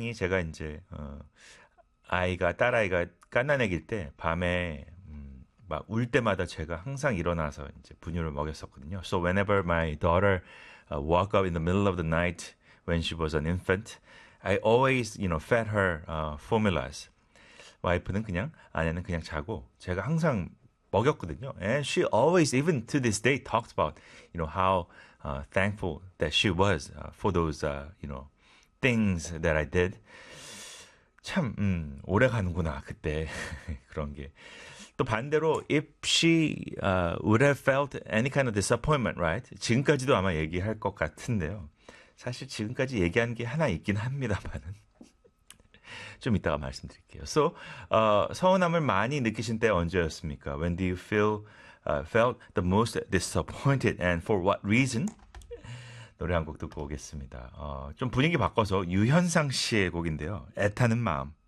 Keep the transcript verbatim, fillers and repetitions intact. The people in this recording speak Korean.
상황이 제가 이제 어, 아이가 딸아이가 갓난아기일 때 밤에 음, 막 울 때마다 제가 항상 일어나서 이제 분유를 먹였었거든요. So whenever my daughter uh, woke up in the middle of the night when she was an infant, I always, you know, fed her uh, formulas. 와이프는 그냥 아내는 그냥 자고 제가 항상 먹였거든요. And she always, even to this day, talked about, you know, how uh, thankful that she was uh, for those, uh, you know, things that I did. 참, 음, 오래 가는구나, 그때. 그런 게. 또 반대로, if she uh, would have felt any kind of disappointment, right? 지금까지도 아마 얘기할 것 같은데요. 사실 지금까지 얘기한 게 하나 있긴 합니다만은. 좀 이따가 말씀드릴게요. So, 어, 서운함을 많이 느끼신 때 언제였습니까? When do you feel, uh, felt the most disappointed and for what reason? 노래 한 곡 듣고 오겠습니다. 어, 좀 분위기 바꿔서 유현상 씨의 곡인데요. 애타는 마음.